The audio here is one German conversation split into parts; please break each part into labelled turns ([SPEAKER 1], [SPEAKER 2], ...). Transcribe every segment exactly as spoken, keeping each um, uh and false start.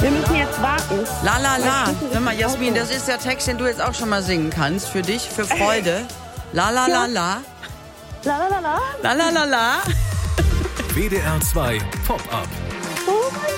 [SPEAKER 1] Wir müssen jetzt warten.
[SPEAKER 2] La la la. Hör mal, Jasmin, das ist der Text, den du jetzt auch schon mal singen kannst. Für dich, für Freude. La la la la.
[SPEAKER 1] La la la la.
[SPEAKER 2] La la la la.
[SPEAKER 3] W D R zwei Pop-Up.
[SPEAKER 1] Oh mein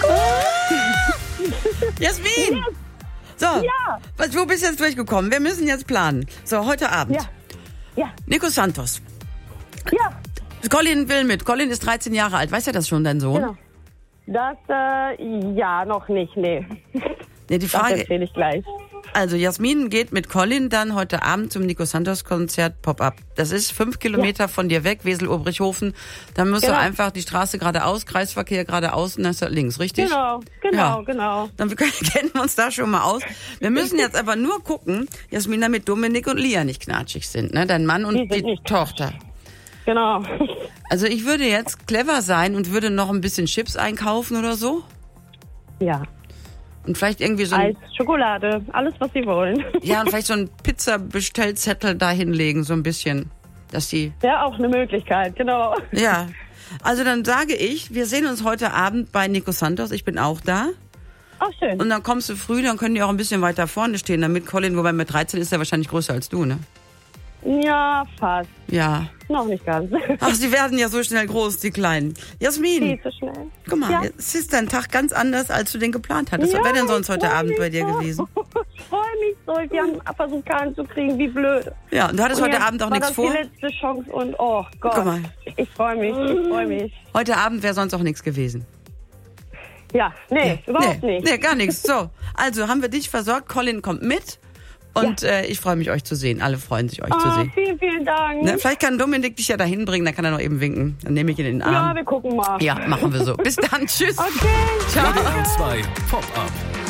[SPEAKER 1] Gott.
[SPEAKER 2] Jasmin! So,
[SPEAKER 1] Ja.
[SPEAKER 2] was, du bist jetzt durchgekommen. Wir müssen jetzt planen. So, heute Abend.
[SPEAKER 1] Ja. Ja.
[SPEAKER 2] Nico Santos.
[SPEAKER 1] Ja.
[SPEAKER 2] Colin will mit. Colin ist dreizehn Jahre alt. Weißt du das schon, dein Sohn?
[SPEAKER 1] Genau. Das, äh, ja, noch nicht, nee.
[SPEAKER 2] Nee, die
[SPEAKER 1] Das
[SPEAKER 2] Frage,
[SPEAKER 1] erzähle ich gleich.
[SPEAKER 2] also Jasmin geht mit Colin dann heute Abend zum Nico Santos Konzert Pop-Up. Das ist fünf Kilometer ja. von dir weg, Wesel-Obrichhofen. Dann musst
[SPEAKER 1] genau.
[SPEAKER 2] du einfach die Straße geradeaus, Kreisverkehr geradeaus und dann ist das links, richtig?
[SPEAKER 1] Genau, genau,
[SPEAKER 2] ja.
[SPEAKER 1] genau.
[SPEAKER 2] Dann kennen wir uns da schon mal aus. Wir müssen jetzt aber nur gucken, Jasmin, damit Dominik und Lia nicht knatschig sind, ne? Dein Mann und
[SPEAKER 1] Die
[SPEAKER 2] die,
[SPEAKER 1] sind nicht
[SPEAKER 2] Tochter.
[SPEAKER 1] Genau.
[SPEAKER 2] Also ich würde jetzt clever sein und würde noch ein bisschen Chips einkaufen oder so.
[SPEAKER 1] Ja.
[SPEAKER 2] Und vielleicht irgendwie so
[SPEAKER 1] Eis,
[SPEAKER 2] ein,
[SPEAKER 1] Schokolade, alles, was Sie wollen.
[SPEAKER 2] ja, und vielleicht so ein Pizza-Bestellzettel da hinlegen, so ein bisschen, dass die,
[SPEAKER 1] Ja, auch eine Möglichkeit, genau.
[SPEAKER 2] ja. Also dann sage ich, wir sehen uns heute Abend bei Nico Santos, ich bin auch da.
[SPEAKER 1] Ach, schön.
[SPEAKER 2] Und dann kommst du früh, dann können die auch ein bisschen weiter vorne stehen, damit Colin, wobei mit dreizehn ist er wahrscheinlich größer als du, ne?
[SPEAKER 1] Ja, fast.
[SPEAKER 2] Ja.
[SPEAKER 1] Noch nicht ganz.
[SPEAKER 2] Ach, sie werden ja so schnell groß, die Kleinen. Jasmin,
[SPEAKER 1] Viel zu schnell.
[SPEAKER 2] guck mal,
[SPEAKER 1] Ja.
[SPEAKER 2] es ist dein Tag ganz anders, als du den geplant hattest.
[SPEAKER 1] Ja,
[SPEAKER 2] Was wäre denn sonst
[SPEAKER 1] ich
[SPEAKER 2] heute
[SPEAKER 1] freu
[SPEAKER 2] Abend
[SPEAKER 1] mich
[SPEAKER 2] bei dir
[SPEAKER 1] so.
[SPEAKER 2] gewesen?
[SPEAKER 1] Ich freue mich so. Wir haben versucht, Karten zu kriegen, wie blöd.
[SPEAKER 2] Ja, und du hattest
[SPEAKER 1] Und
[SPEAKER 2] heute
[SPEAKER 1] jetzt
[SPEAKER 2] Abend auch
[SPEAKER 1] war
[SPEAKER 2] nichts
[SPEAKER 1] das
[SPEAKER 2] vor?
[SPEAKER 1] die letzte Chance und oh Gott.
[SPEAKER 2] Guck mal.
[SPEAKER 1] Ich freue mich, ich freue mich.
[SPEAKER 2] Heute Abend wäre sonst auch nichts gewesen.
[SPEAKER 1] Ja, nee, überhaupt
[SPEAKER 2] nee,
[SPEAKER 1] nicht.
[SPEAKER 2] Nee, gar nichts. So, also haben wir dich versorgt. Colin kommt mit. Und äh, ich freue mich, euch zu sehen. Alle freuen sich, euch zu
[SPEAKER 1] Ah,
[SPEAKER 2] sehen.
[SPEAKER 1] vielen, vielen Dank.
[SPEAKER 2] Ne, vielleicht kann Dominik dich ja dahin bringen, dann kann er noch eben winken. Dann nehme ich ihn in den Arm.
[SPEAKER 1] Ja, wir gucken mal.
[SPEAKER 2] Ja, machen wir so. Bis dann. Tschüss.
[SPEAKER 1] Okay.
[SPEAKER 2] Ciao.
[SPEAKER 3] W D R zwei Pop-Up.